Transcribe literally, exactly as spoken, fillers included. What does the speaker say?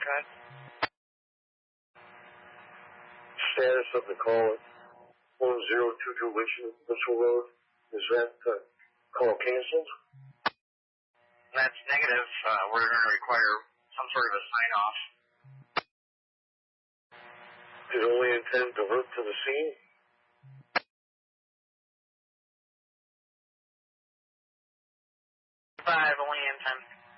ahead. Status of the call at one zero two two Mitchell Road. Is that uh, call canceled? That's negative. Uh, we're going to require some sort of a sign-off. Did only intend to divert to the scene? Five, only intent.